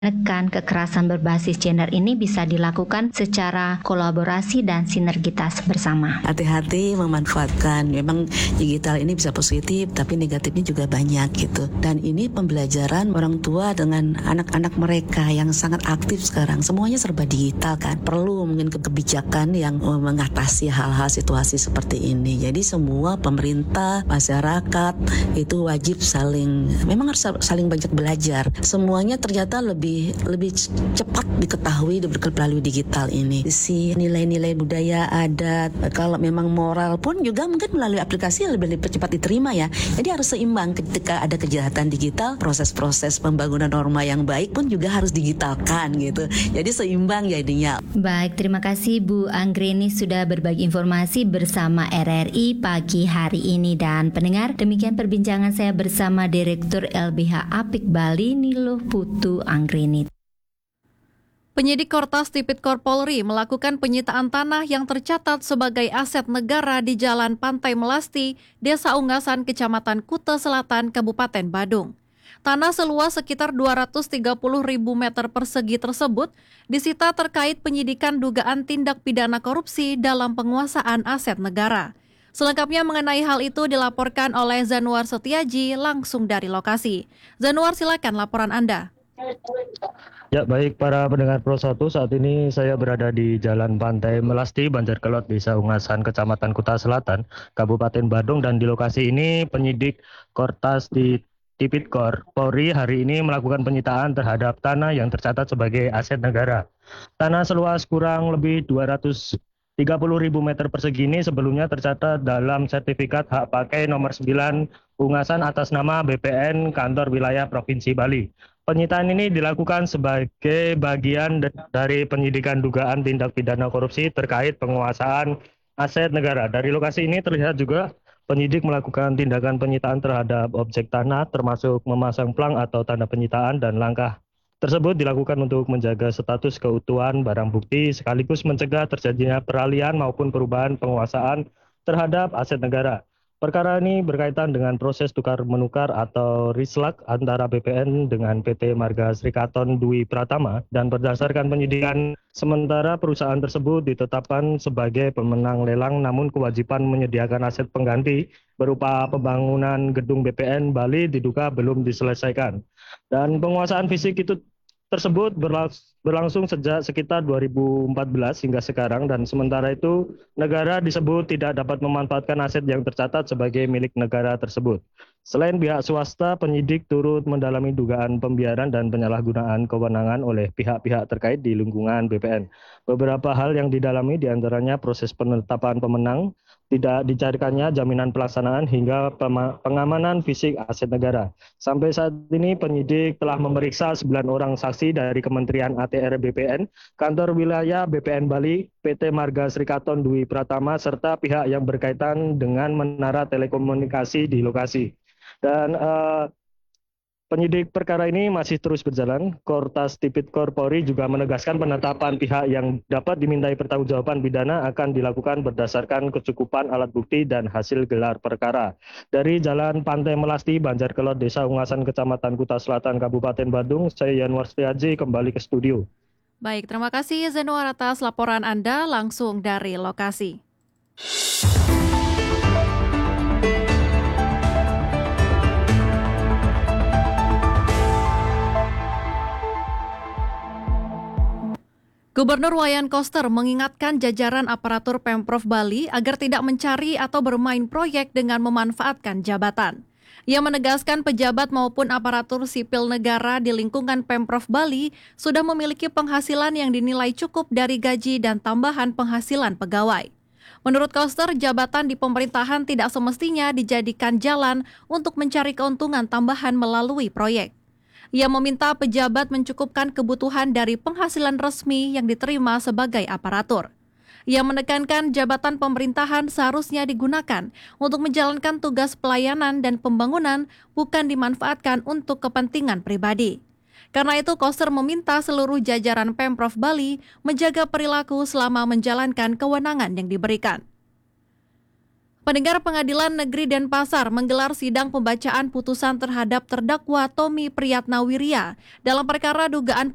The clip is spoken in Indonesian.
Menekan kekerasan berbasis gender ini bisa dilakukan secara kolaborasi dan sinergitas bersama. Hati-hati memanfaatkan, memang digital ini bisa positif tapi negatifnya juga banyak gitu. Dan ini pembelajaran orang tua dengan anak-anak mereka yang sangat aktif sekarang. Semuanya serba digital kan. Perlu mungkin kebijakan yang mengatasi hal-hal situasi seperti ini. Jadi semua pemerintah, masyarakat itu wajib memang harus saling banyak belajar. Semuanya ternyata lebih cepat diketahui melalui digital ini. Si nilai-nilai budaya, adat, kalau memang moral pun juga mungkin melalui aplikasi lebih cepat diterima ya. Jadi harus seimbang ketika ada kejahatan digital, proses-proses pembangunan norma yang baik pun juga harus digitalkan gitu. Jadi seimbang jadinya. Baik, terima kasih Bu Anggreni sudah berbagi informasi bersama RRI pagi hari ini. Dan pendengar, demikian perbincangan saya bersama Direktur LBH Apik Bali Niluh Putu Anggreni. Penyidik Kortas Tipikor Polri melakukan penyitaan tanah yang tercatat sebagai aset negara di Jalan Pantai Melasti, Desa Ungasan, Kecamatan Kuta Selatan, Kabupaten Badung. Tanah seluas sekitar 230.000 meter persegi tersebut disita terkait penyidikan dugaan tindak pidana korupsi dalam penguasaan aset negara. Selengkapnya mengenai hal itu dilaporkan oleh Zanuar Setiaji langsung dari lokasi. Zanuar, silakan laporan Anda. Ya, baik para pendengar Pro 1, saat ini saya berada di Jalan Pantai Melasti, Banjarkelot, Desa Ungasan, Kecamatan Kuta Selatan, Kabupaten Badung, dan di lokasi ini penyidik Kortas di Tipikor Polri hari ini melakukan penyitaan terhadap tanah yang tercatat sebagai aset negara. Tanah seluas kurang lebih 230.000 meter persegi ini sebelumnya tercatat dalam sertifikat hak pakai nomor 9 Ungasan atas nama BPN Kantor Wilayah Provinsi Bali. Penyitaan ini dilakukan sebagai bagian dari penyidikan dugaan tindak pidana korupsi terkait penguasaan aset negara. Dari lokasi ini terlihat juga penyidik melakukan tindakan penyitaan terhadap objek tanah termasuk memasang plang atau tanda penyitaan, dan langkah tersebut dilakukan untuk menjaga status keutuhan barang bukti sekaligus mencegah terjadinya peralihan maupun perubahan penguasaan terhadap aset negara. Perkara ini berkaitan dengan proses tukar-menukar atau rislak antara BPN dengan PT Marga Srikaton Dwi Pratama, dan berdasarkan penyidikan sementara perusahaan tersebut ditetapkan sebagai pemenang lelang, namun kewajiban menyediakan aset pengganti berupa pembangunan gedung BPN Bali diduga belum diselesaikan. Dan penguasaan fisik itu tersebut berlangsung sejak sekitar 2014 hingga sekarang, dan sementara itu negara disebut tidak dapat memanfaatkan aset yang tercatat sebagai milik negara tersebut. Selain pihak swasta, penyidik turut mendalami dugaan pembiaran dan penyalahgunaan kewenangan oleh pihak-pihak terkait di lingkungan BPN. Beberapa hal yang didalami diantaranya proses penetapan pemenang, tidak dicarikannya jaminan pelaksanaan, hingga pengamanan fisik aset negara. Sampai saat ini penyidik telah memeriksa 9 orang saksi dari Kementerian ATR BPN, Kantor Wilayah BPN Bali, PT Marga Srikaton Dwi Pratama, serta pihak yang berkaitan dengan menara telekomunikasi di lokasi. Dan penyidik perkara ini masih terus berjalan. Kortas Tipikor Polri juga menegaskan penetapan pihak yang dapat dimintai pertanggungjawaban pidana akan dilakukan berdasarkan kecukupan alat bukti dan hasil gelar perkara. Dari Jalan Pantai Melasti, Banjarkelot, Desa Ungasan, Kecamatan Kuta Selatan, Kabupaten Badung, saya Zanuar Setiaji kembali ke studio. Baik, terima kasih Zanuar atas laporan Anda langsung dari lokasi. Gubernur Wayan Koster mengingatkan jajaran aparatur Pemprov Bali agar tidak mencari atau bermain proyek dengan memanfaatkan jabatan. Ia menegaskan pejabat maupun aparatur sipil negara di lingkungan Pemprov Bali sudah memiliki penghasilan yang dinilai cukup dari gaji dan tambahan penghasilan pegawai. Menurut Koster, jabatan di pemerintahan tidak semestinya dijadikan jalan untuk mencari keuntungan tambahan melalui proyek. Ia meminta pejabat mencukupkan kebutuhan dari penghasilan resmi yang diterima sebagai aparatur. Ia menekankan jabatan pemerintahan seharusnya digunakan untuk menjalankan tugas pelayanan dan pembangunan, bukan dimanfaatkan untuk kepentingan pribadi. Karena itu, Koster meminta seluruh jajaran Pemprov Bali menjaga perilaku selama menjalankan kewenangan yang diberikan. Pendengar, Pengadilan Negeri Denpasar menggelar sidang pembacaan putusan terhadap terdakwa Tommy Priyatnawiria dalam perkara dugaan